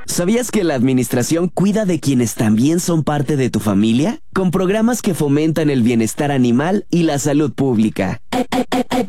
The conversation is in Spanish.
¿Sabías que la administración cuida de quienes también son parte de tu familia? Con programas que fomentan el bienestar animal y la salud pública. Hay